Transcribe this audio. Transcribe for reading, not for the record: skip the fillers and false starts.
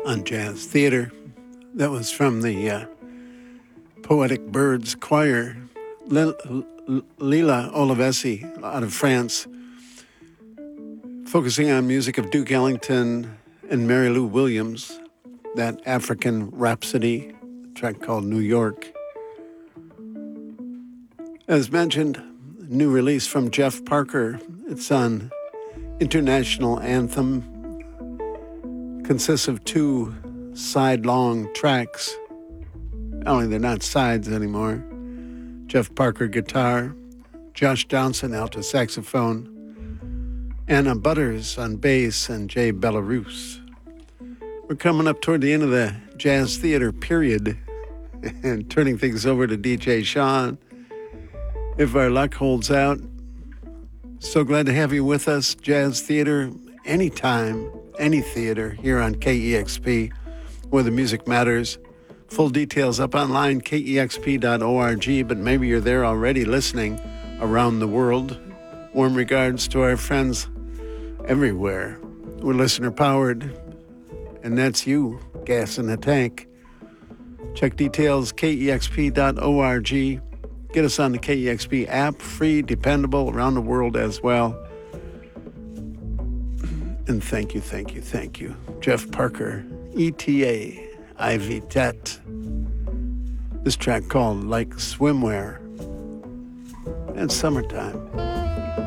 on Jazz Theater. That was from the Poetic Birds Choir. Lila Olivesi out of France, focusing on music of Duke Ellington and Mary Lou Williams, that African Rhapsody, a track called New York. As mentioned, new release from Jeff Parker. It's on International Anthem. Consists of 2 side-long tracks. Only they're not sides anymore. Jeff Parker guitar, Josh Johnson alto saxophone, Anna Butters on bass, and Jay Belarus. We're coming up toward the end of the Jazz Theater period and turning things over to DJ Sean. If our luck holds out, so glad to have you with us. Jazz Theater, anytime, any theater here on KEXP, where the music matters. Full details up online, kexp.org, but maybe you're there already listening around the world. Warm regards to our friends everywhere. We're listener-powered, and that's you, gas in the tank. Check details, kexp.org. Get us on the KEXP app, free, dependable, around the world as well. And thank you. Jeff Parker, ETA. Ivy Tet. This track called Like Swimwear. And Summertime.